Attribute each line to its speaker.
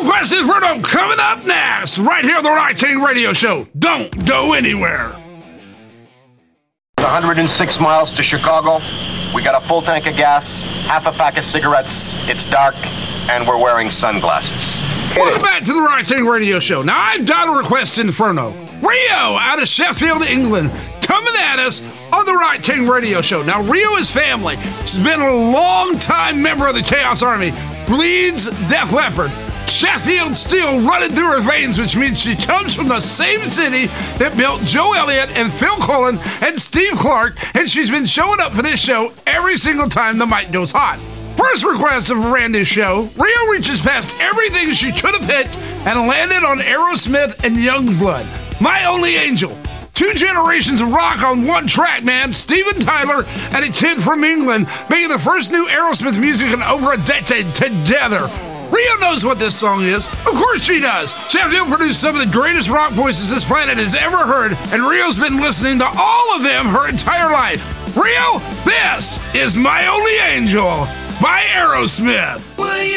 Speaker 1: Request Inferno coming up next, right here on the Rock Chain Radio Show. Don't go anywhere.
Speaker 2: 106 miles to Chicago. We got a full tank of gas, half a pack of cigarettes. It's dark, and we're wearing sunglasses.
Speaker 1: Welcome back to the Rock Chain Radio Show. Now, I'm Donald Request Inferno. Rio out of Sheffield, England, coming at us on the Rock Chain Radio Show. Now, Rio is family. She's been a long-time member of the Chaos Army. Bleeds Def Leppard. Sheffield Steel running through her veins, which means she comes from the same city that built Joe Elliott and Phil Collen and Steve Clark, and she's been showing up for this show every single time the mic goes hot. First request of a brand new show, Rio reaches past everything she could have picked and landed on Aerosmith and Youngblood. My Only Angel. 2 generations of rock on one track, man. Steven Tyler and a kid from England making the first new Aerosmith music in over a decade together. Rio knows what this song is. Of course she does. Sheffield produced some of the greatest rock voices this planet has ever heard, and Rio's been listening to all of them her entire life. Rio, this is My Only Angel by Aerosmith.